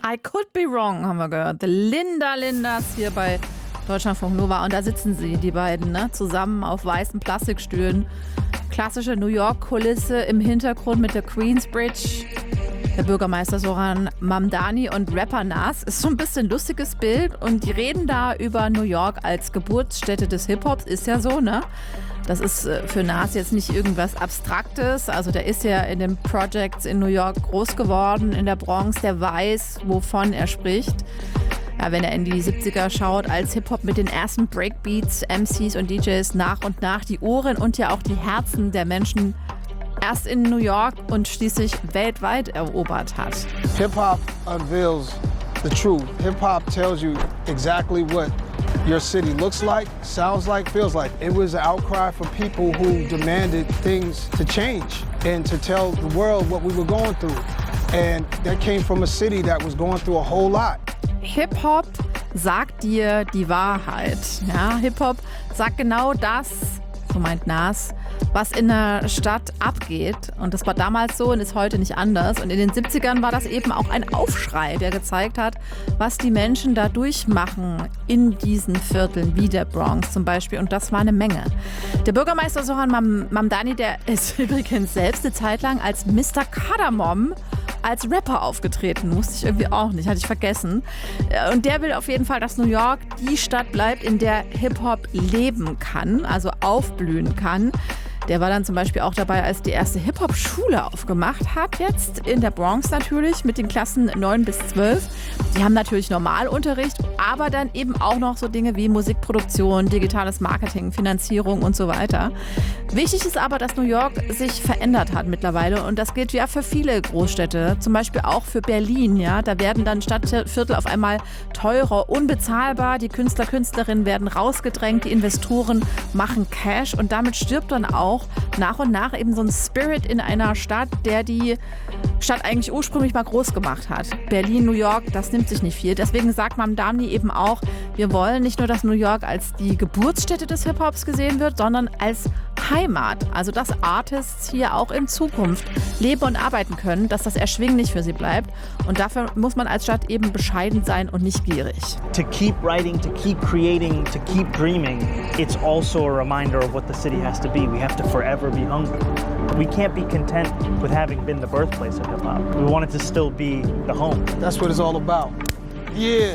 I Could Be Wrong haben wir gehört. The Lindas hier bei Deutschlandfunk Nova. Und da sitzen sie, die beiden, ne? Zusammen auf weißen Plastikstühlen. Klassische New York-Kulisse im Hintergrund mit der Queensbridge. Der Bürgermeister Zohran Mamdani und Rapper Nas. Ist so ein bisschen lustiges Bild. Und die reden da über New York als Geburtsstätte des Hip-Hops. Ist ja so, ne? Das ist für Nas jetzt nicht irgendwas Abstraktes. Also der ist ja in den Projects in New York groß geworden, in der Bronx. Der weiß, wovon er spricht. Ja, wenn er in die 70er schaut, als Hip-Hop mit den ersten Breakbeats, MCs und DJs nach und nach die Ohren und ja auch die Herzen der Menschen erst in New York und schließlich weltweit erobert hat. Hip-Hop unveils the truth. Hip-Hop tells you exactly what your city looks like, sounds like, feels like. It was an outcry for people who demanded things to change and to tell the world what we were going through. And that came from a city that was going through a whole lot. Hip-Hop sagt dir die Wahrheit. Ja, Hip-Hop sagt genau das, so meint Nas, was in der Stadt abgeht. Und das war damals so und ist heute nicht anders. Und in den 70ern war das eben auch ein Aufschrei, der gezeigt hat, was die Menschen da durchmachen in diesen Vierteln, wie der Bronx zum Beispiel. Und das war eine Menge. Der Bürgermeister Zohran Mamdani, der ist übrigens selbst eine Zeit lang als Mr. Kardamom als Rapper aufgetreten. Wusste ich irgendwie auch nicht, hatte ich vergessen. Und der will auf jeden Fall, dass New York die Stadt bleibt, in der Hip-Hop leben kann, also aufblühen kann. Der war dann zum Beispiel auch dabei, als die erste Hip-Hop-Schule aufgemacht hat, jetzt in der Bronx natürlich, mit den Klassen 9 bis 12. Die haben natürlich Normalunterricht, aber dann eben auch noch so Dinge wie Musikproduktion, digitales Marketing, Finanzierung und so weiter. Wichtig ist aber, dass New York sich verändert hat mittlerweile und das gilt ja für viele Großstädte, zum Beispiel auch für Berlin. Ja? Da werden dann Stadtviertel auf einmal teurer, unbezahlbar, die Künstler, Künstlerinnen werden rausgedrängt, die Investoren machen Cash und damit stirbt dann auch nach und nach eben so ein Spirit in einer Stadt, der die Stadt eigentlich ursprünglich mal groß gemacht hat. Berlin, New York, das nimmt sich nicht viel. Deswegen sagt Mamdani eben auch, wir wollen nicht nur, dass New York als die Geburtsstätte des Hip-Hops gesehen wird, sondern als Heimat. Also dass Artists hier auch in Zukunft leben und arbeiten können, dass das erschwinglich für sie bleibt. Und dafür muss man als Stadt eben bescheiden sein und nicht gierig. To keep writing, to keep creating, to keep dreaming, it's also a reminder of what the city has to be. We have to forever be hungry. We can't be content with having been the birthplace of hip-hop. We want it to still be the home. That's what it's all about. Yeah.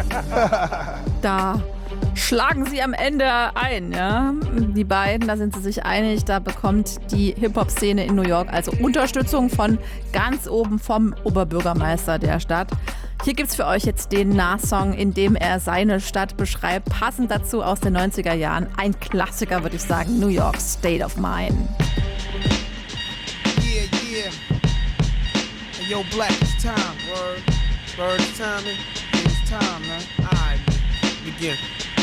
Da schlagen sie am Ende ein, ja? Die beiden, da sind sie sich einig, da bekommt die Hip-Hop-Szene in New York also Unterstützung von ganz oben vom Oberbürgermeister der Stadt. Hier gibt's für euch jetzt den Nas-Song, in dem er seine Stadt beschreibt, passend dazu aus den 90er Jahren. Ein Klassiker, würde ich sagen, New York State of Mind. Yeah, yeah. Hey, yo, Black, it's time. Word, it's time, man. It's time, man. All right, begin.